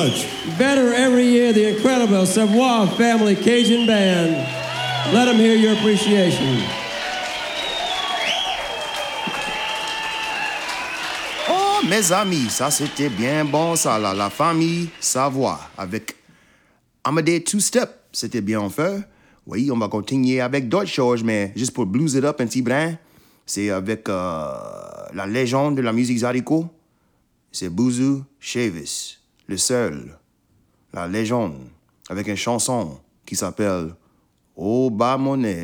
much. Better every year, the incredible Savoy Family Cajun Band. Let them hear your appreciation. Oh, mes amis, ça c'était bien bon, ça, là, la famille Savoie, avec Amadé Two Step, c'était bien fait. Oui, on va continuer avec d'autres choses, mais juste pour blues it up un petit brin, c'est avec la légende de la musique Zydeco, c'est Bouzou Chavis, le seul, la légende, avec une chanson qui s'appelle « Oh, bah mon nègre ».